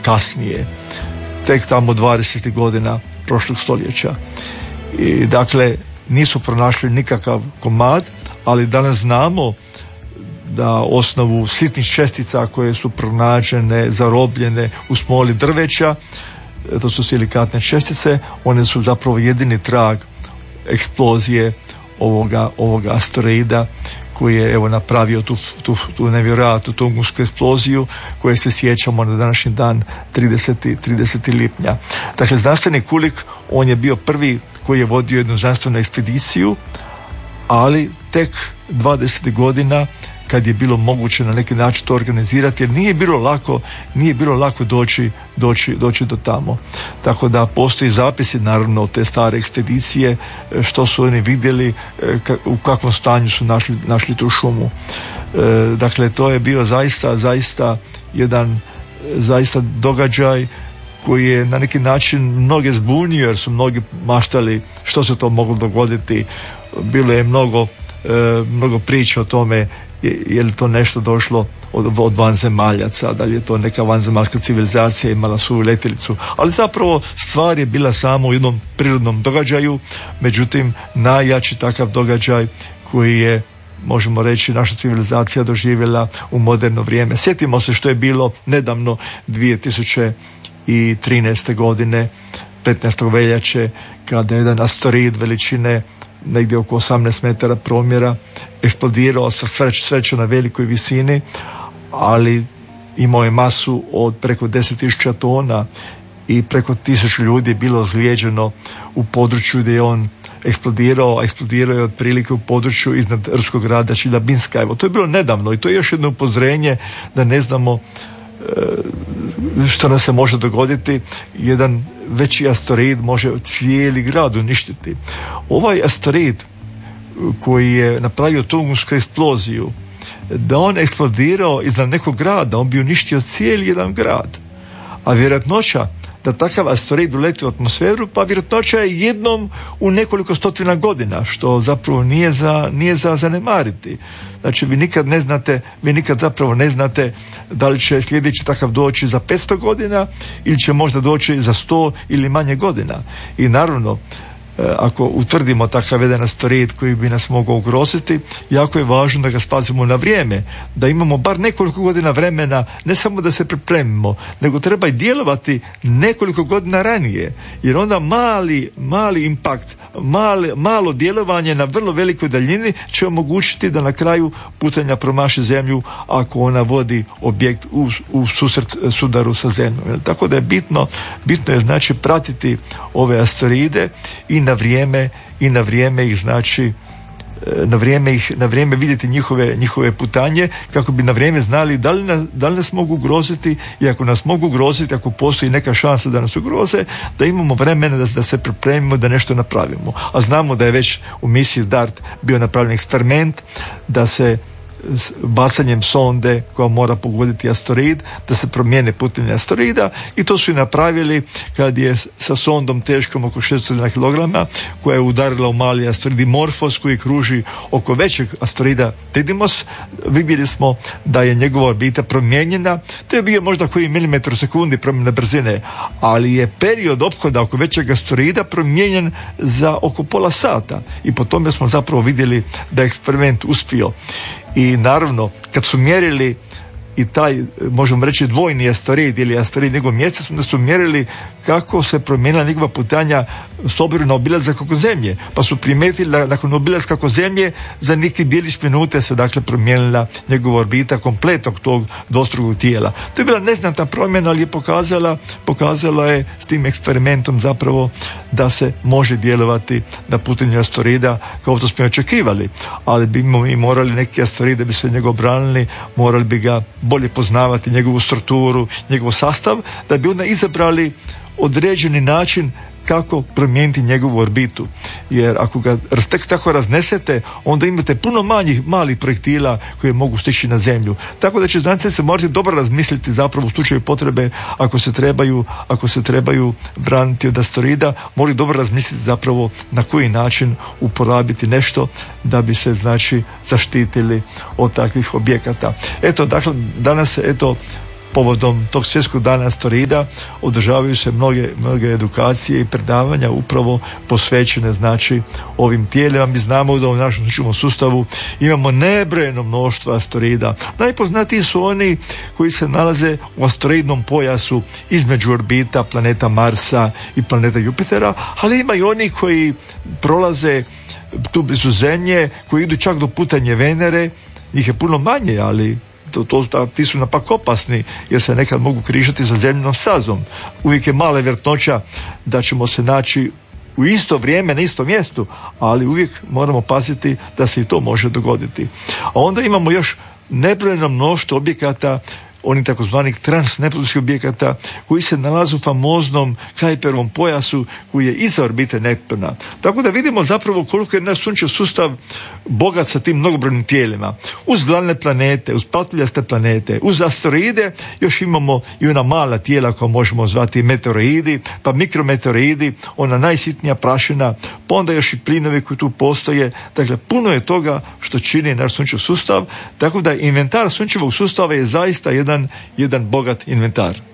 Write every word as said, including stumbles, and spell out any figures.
kasnije, tek tamo dvadesetih godina prošlog stoljeća. I dakle nisu pronašli nikakav komad, ali danas znamo da osnovu sitnih čestica koje su pronađene, zarobljene u smoli drveća, to su silikatne čestice, one su zapravo jedini trag eksplozije ovoga, ovoga asteroida koji je evo napravio tu, tu, tu nevjerojatnu tungusku eksploziju koje se sjećamo na današnji dan tridesetog lipnja. Dakle, znanstvenik Kulik, on je bio prvi koji je vodio jednu znanstvenu ekspediciju, ali tek dvadeset godina kad je bilo moguće na neki način to organizirati, jer nije bilo lako, nije bilo lako doći, doći, doći do tamo. Tako da postoji zapisi naravno te stare ekspedicije, što su oni vidjeli, u kakvom stanju su našli, našli tu šumu. Dakle, to je bio zaista, zaista jedan zaista događaj koji je na neki način mnoge zbunio, jer su mnogi maštali što se to moglo dogoditi. Bilo je mnogo, mnogo priča o tome je li to nešto došlo od, od vanzemaljaca, da li je to neka vanzemaljska civilizacija imala svoju letjelicu, ali zapravo stvar je bila samo u jednom prirodnom događaju. Međutim, najjači takav događaj koji je, možemo reći, naša civilizacija doživjela u moderno vrijeme. Sjetimo se što je bilo nedavno dvije tisuće trinaeste godine, petnaestog veljače, kada je jedan asteroid veličine negdje oko osamnaest metara promjera eksplodirao sa sreć, sreće na velikoj visini, ali imao je masu od preko deset tisuća tona i preko tisuću ljudi je bilo ozlijeđeno u području gdje je on eksplodirao, a eksplodirao je otprilike u području iznad ruskog grada Čeljabinska. Evo, to je bilo nedavno i to je još jedno upozorenje da ne znamo što nam se može dogoditi. Jedan veći asteroid može cijeli grad uništiti. Ovaj asteroid koji je napravio tungusku eksploziju, da on eksplodirao iznad nekog grada, on bi uništio cijeli jedan grad. A vjerojatnoća da takav asteroid uleti u atmosferu, pa vjerojatnoća je jednom u nekoliko stotina godina, što zapravo nije za, nije za zanemariti. Znači, vi nikad ne znate, vi nikad zapravo ne znate da li će sljedeći takav doći za petsto godina ili će možda doći za sto ili manje godina. I naravno, ako utvrdimo takav jedan asteroid koji bi nas mogao ugroziti, jako je važno da ga spasimo na vrijeme, da imamo bar nekoliko godina vremena, ne samo da se pripremimo, nego treba i djelovati nekoliko godina ranije, jer onda mali, mali impakt, mali, malo djelovanje na vrlo velikoj daljini će omogućiti da na kraju putenja promaši zemlju ako ona vodi objekt u, u susret sudaru sa zemljom. Tako da je bitno, bitno je znači pratiti ove asteroide i na vrijeme i na vrijeme ih znači na vrijeme ih na vrijeme vidjeti njihove njihove putanje, kako bi na vrijeme znali da li, nas, da li nas mogu ugroziti, i ako nas mogu ugroziti, ako postoji neka šansa da nas ugroze, da imamo vremena da, da se pripremimo, da nešto napravimo. A znamo da je već u misiji DART bio napravljen eksperiment da se bacanjem sonde koja mora pogoditi asteroid, da se promijene putenje asteroida, i to su i napravili kad je sa sondom teškom oko šesto kilograma, koja je udarila u mali asteroid Dimorphos koji kruži oko većeg asteroida Didymos. Vidjeli smo da je njegova orbita promijenjena. To je bio možda koji milimetar u sekundi promjena brzine, ali je period ophoda oko većeg asteroida promijenjen za oko pola sata, i po tome smo zapravo vidjeli da je eksperiment uspio. I naravno, kad su mjerili i taj, možemo reći, dvojni asteroid ili asteroid njegov mjesec, onda su mjerili kako se promijenila njegova putanja s obzirom na obilazak oko Zemlje, pa su primijetili da nakon obilaska oko Zemlje za neki djelić minute se dakle promijenila njegova orbita kompletnog tog dvostrukog tijela. To je bila neznatna promjena, ali je pokazala, pokazala je s tim eksperimentom zapravo da se može djelovati na putanju asteroida kao što smo očekivali, ali bi mi morali neki asteroid da bi se njega obranili, morali bi ga bolje poznavati, njegovu strukturu, njegov sastav, da bi onda izabrali određeni način kako promijeniti njegovu orbitu. Jer ako ga tek tako raznesete, onda imate puno manjih, malih projektila koje mogu stići na Zemlju. Tako da će znanstvenici se morati dobro razmisliti zapravo u slučaju potrebe, ako se trebaju, ako se trebaju braniti od asteroida, moraju dobro razmisliti zapravo na koji način uporabiti nešto da bi se znači zaštitili od takvih objekata. Eto, dakle, danas eto povodom tog svjetskog dana asteroida održavaju se mnoge, mnoge edukacije i predavanja upravo posvećene znači ovim tijelima. Mi znamo da u našem sunčevom sustavu imamo nebrojeno mnoštvo asteroida. Najpoznatiji su oni koji se nalaze u asteroidnom pojasu između orbita planeta Marsa i planeta Jupitera, ali ima i oni koji prolaze tu blizu Zemlje, koji idu čak do putanje Venere. Njih je puno manje, ali to, to, ti su napak opasni jer se nekad mogu križati sa zemljinom stazom. Uvijek je mala vjerojatnoća da ćemo se naći u isto vrijeme na istom mjestu, ali uvijek moramo paziti da se i to može dogoditi. A onda imamo još nebrojeno mnoštvo objekata, onih takozvanih transneptunskih objekata koji se nalaze u famoznom Kuiperovom pojasu koji je iza orbite Neptuna. Tako da vidimo zapravo koliko je naš sunčev sustav bogat sa tim mnogobrojnim tijelima. Uz glavne planete, uz patuljaste planete, uz asteroide još imamo i ona mala tijela koja možemo zvati meteoroidi, pa mikrometeoroidi, ona najsitnija prašina, pa onda još i plinovi koji tu postoje. Dakle, puno je toga što čini naš sunčev sustav, tako da inventar sunčevog sustava je zaista jedan jedan bogat inventar.